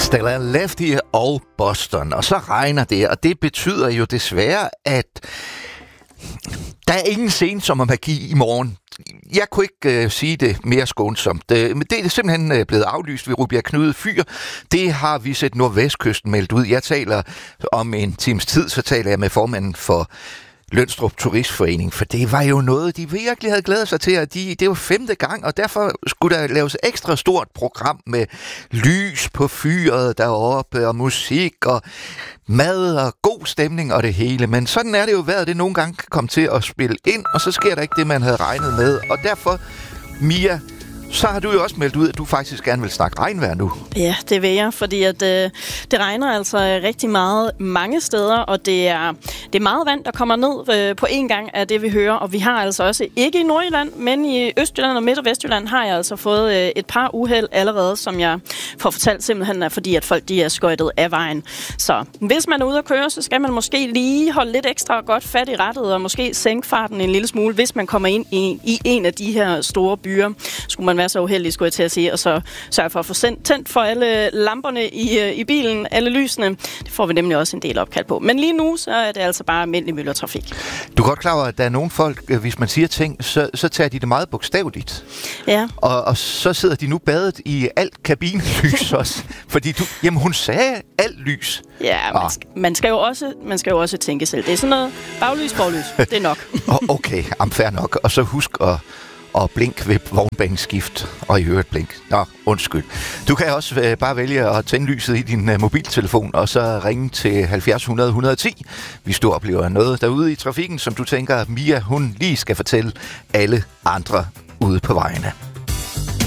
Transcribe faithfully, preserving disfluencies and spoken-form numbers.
Stella Lefty og Boston, og så regner det, og det betyder jo desværre, at der er ingen sensomme magi i morgen. Jeg kunne ikke øh, sige det mere skånsomt. Det, men det er simpelthen øh, blevet aflyst ved Rubjerg Knude Fyr. Det har vi set Nordvestkysten meldt ud. Jeg taler om en times tid, så taler jeg med formanden for Lønstrup Turistforening, for det var jo noget, de virkelig havde glædet sig til, at de, det var femte gang, og derfor skulle der laves ekstra stort program med lys på fyret deroppe, og musik, og mad, og god stemning, og det hele. Men sådan er det jo været, det nogle gange kan komme til at spille ind, og så sker der ikke det, man havde regnet med. Og derfor, Mia, så har du jo også meldt ud, at du faktisk gerne vil snakke regnvejr nu. Ja, det vil jeg, fordi at, øh, det regner altså rigtig meget mange steder, og det er, det er meget vand, der kommer ned øh, på én gang af det, vi hører. Og vi har altså også, ikke i Nordjylland, men i Østjylland og Midt- og Vestjylland, har jeg altså fået øh, et par uheld allerede, som jeg får fortalt simpelthen er, fordi at folk de er skøjtet af vejen. Så hvis man er ude at køre, så skal man måske lige holde lidt ekstra godt fat i rattet, og måske sænke farten en lille smule, hvis man kommer ind i, i en af de her store byer. Skulle man være så uheldig, skulle jeg til at sige, og så sørge for at få sendt, tændt for alle lamperne i, i bilen, alle lysene. Det får vi nemlig også en del opkald på. Men lige nu, så er det altså bare almindelig myldretrafik. Du er godt klar over, at der er nogle folk, hvis man siger ting, så, så tager de det meget bogstaveligt. Ja. Og, og så sidder de nu badet i alt kabinelys også. Fordi du, jamen hun sagde alt lys. Ja, man, sk- man, skal jo også, man skal jo også tænke selv. Det er sådan noget baglys, forlys. Det er nok. Okay, am fair nok. Og så husk at og blink ved vognbaneskift, og i øvrigt blink. Nå, undskyld. Du kan også øh, bare vælge at tænde lyset i din øh, mobiltelefon, og så ringe til halvfjerds hundrede et hundrede og ti, hvis du oplever noget derude i trafikken, som du tænker, Mia, hun lige skal fortælle alle andre ude på vejene.